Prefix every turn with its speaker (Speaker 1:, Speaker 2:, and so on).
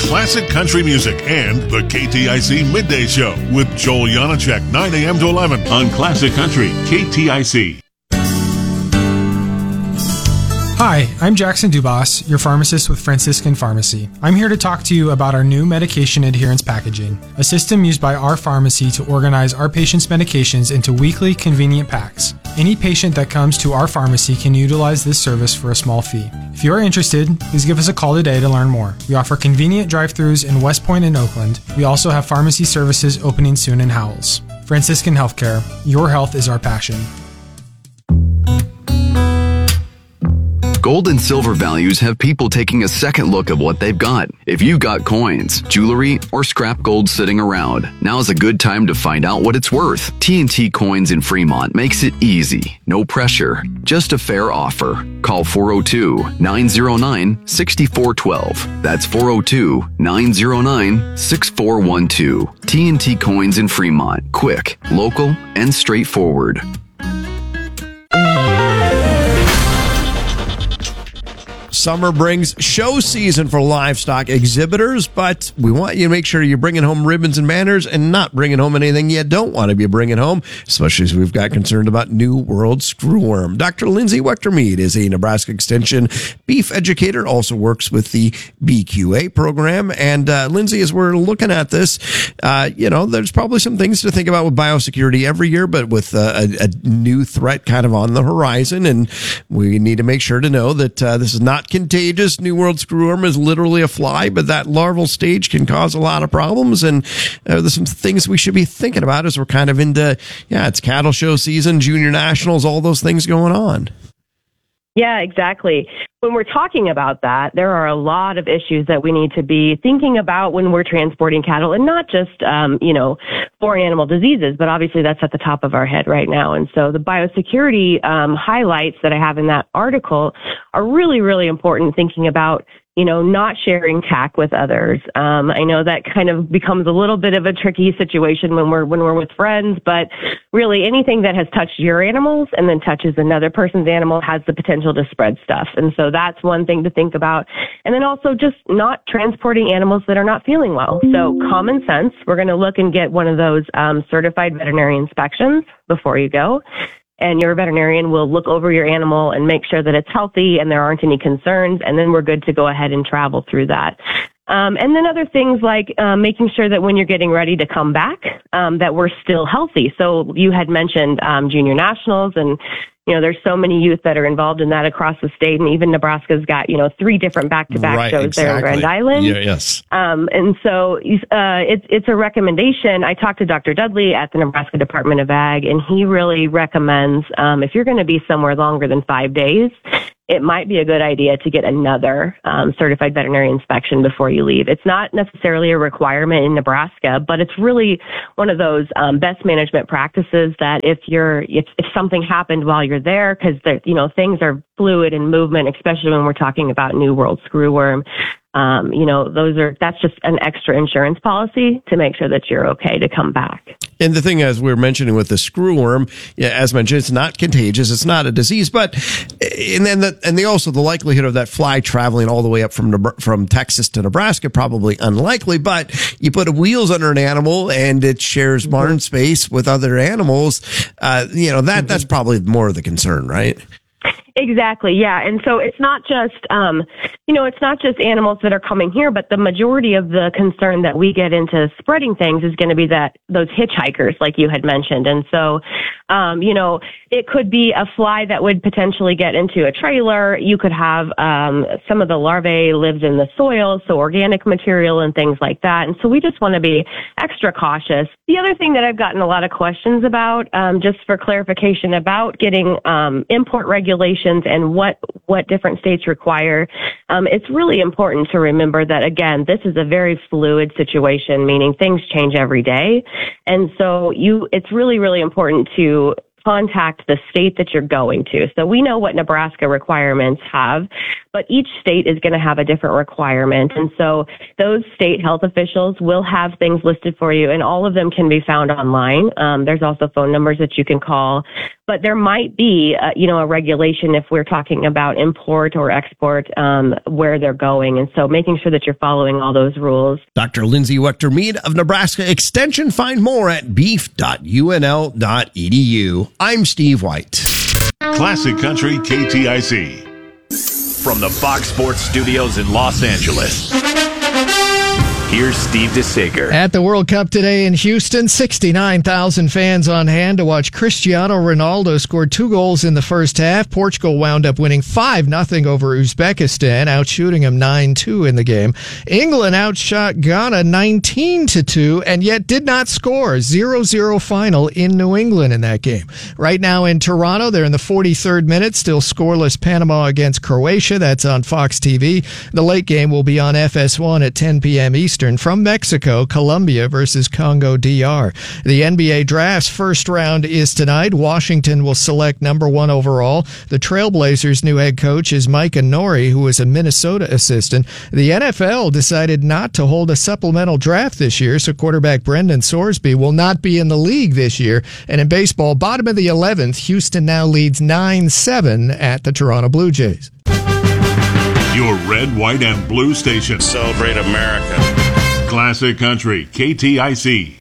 Speaker 1: classic country music and the KTIC Midday Show with Joel Janacek, 9 a.m. to 11 on Classic Country, KTIC.
Speaker 2: Hi, I'm Jackson Dubas, your pharmacist with Franciscan Pharmacy. I'm here to talk to you about our new medication adherence packaging, a system used by our pharmacy to organize our patients' medications into weekly convenient packs. Any patient that comes to our pharmacy can utilize this service for a small fee. If you are interested, please give us a call today to learn more. We offer convenient drive-thrus in West Point and Oakland. We also have pharmacy services opening soon in Howells. Franciscan Healthcare, your health is our passion.
Speaker 3: Gold and silver values have people taking a second look at what they've got. If you've got coins, jewelry, or scrap gold sitting around, now's a good time to find out what it's worth. T&T Coins in Fremont makes it easy. No pressure, just a fair offer. Call 402-909-6412. That's 402-909-6412. T&T Coins in Fremont. Quick, local, and straightforward.
Speaker 4: Summer brings show season for livestock exhibitors, but we want you to make sure you're bringing home ribbons and banners and not bringing home anything you don't want to be bringing home, especially as we've got concerned about New World screwworm. Dr. Lindsay Wechtermead is a Nebraska Extension beef educator, also works with the BQA program. And Lindsay, as we're looking at this, there's probably some things to think about with biosecurity every year, but with a new threat kind of on the horizon. And we need to make sure to know that this is not contagious. New World screwworm is literally a fly, but that larval stage can cause a lot of problems. And there's some things we should be thinking about as we're kind of into, it's cattle show season, junior nationals, all those things going on.
Speaker 5: Yeah, exactly. When we're talking about that, there are a lot of issues that we need to be thinking about when we're transporting cattle, and not just, foreign animal diseases, but obviously that's at the top of our head right now. And so the biosecurity highlights that I have in that article are really, really important, thinking about not sharing tack with others. I know that kind of becomes a little bit of a tricky situation when we're with friends, but really anything that has touched your animals and then touches another person's animal has the potential to spread stuff. And so that's one thing to think about. And then also just not transporting animals that are not feeling well. So common sense, we're going to look and get one of those certified veterinary inspections before you go. And your veterinarian will look over your animal and make sure that it's healthy and there aren't any concerns, and then we're good to go ahead and travel through that. And then other things like making sure that when you're getting ready to come back, that we're still healthy. So you had mentioned junior nationals, and there's so many youth that are involved in that across the state, and even Nebraska's got 3 different back-to-back shows there in Grand Island.
Speaker 4: Yeah, yes.
Speaker 5: And so it's a recommendation. I talked to Dr. Dudley at the Nebraska Department of Ag, and he really recommends if you're going to be somewhere longer than 5 days, it might be a good idea to get another certified veterinary inspection before you leave. It's not necessarily a requirement in Nebraska, but it's really one of those best management practices that if something happened while you're there, because things are fluid in movement, especially when we're talking about New World screwworm. That's just an extra insurance policy to make sure that you're okay to come back.
Speaker 4: And the thing, as we were mentioning with the screwworm, as mentioned, it's not contagious, it's not a disease, but also the likelihood of that fly traveling all the way up from Texas to Nebraska, probably unlikely. But you put wheels under an animal and it shares barn space with other animals. That's probably more of the concern, right?
Speaker 5: Exactly. Yeah. And so it's not just, it's not just animals that are coming here, but the majority of the concern that we get into spreading things is going to be those hitchhikers, like you had mentioned. And so, it could be a fly that would potentially get into a trailer. You could have, some of the larvae lives in the soil, so organic material and things like that. And so we just want to be extra cautious. The other thing that I've gotten a lot of questions about, just for clarification about getting, import regulations and what different states require. It's really important to remember that, again, this is a very fluid situation, meaning things change every day. And so it's really, really important to contact the state that you're going to. So we know what Nebraska requirements have, but each state is going to have a different requirement. And so those state health officials will have things listed for you, and all of them can be found online. There's also phone numbers that you can call. But there might be, a regulation if we're talking about import or export, where they're going. And so making sure that you're following all ththose rules.
Speaker 4: Dr. Lindsay Wechter-Mead of Nebraska Extension. Find more at beef.unl.edu. I'm Steve White.
Speaker 1: Classic Country KTIC.
Speaker 6: From the Fox Sports Studios in Los Angeles, here's Steve DeSager.
Speaker 7: At the World Cup today in Houston, 69,000 fans on hand to watch Cristiano Ronaldo score 2 goals in the first half. Portugal wound up winning 5-0 over Uzbekistan, outshooting them 9-2 in the game. England outshot Ghana 19-2 and yet did not score. 0-0 final in New England in that game. Right now in Toronto, they're in the 43rd minute, still scoreless. Panama against Croatia. That's on Fox TV. The late game will be on FS1 at 10 p.m. Eastern. From Mexico, Colombia versus Congo DR. The NBA Draft's first round is tonight. Washington will select number 1 overall. The Trailblazers' new head coach is Micah Nori, who is a Minnesota assistant. The NFL decided not to hold a supplemental draft this year, so quarterback Brendan Sorsby will not be in the league this year. And in baseball, bottom of the 11th, Houston now leads 9-7 at the Toronto Blue Jays.
Speaker 1: Your red, white, and blue station.
Speaker 6: Celebrate America.
Speaker 1: Classic Country KTIC.